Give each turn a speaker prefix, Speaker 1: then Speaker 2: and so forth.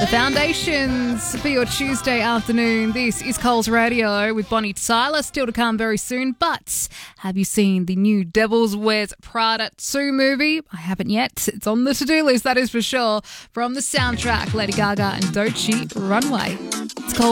Speaker 1: Foundations for your Tuesday afternoon. This is Coles Radio with Bonnie Tyler. Still to come very soon. But have you seen the new Devil's Wears Prada 2 movie? I haven't yet. It's on the to-do list, that is for sure. From the soundtrack, Lady Gaga and Doechii, Runway. It's Coles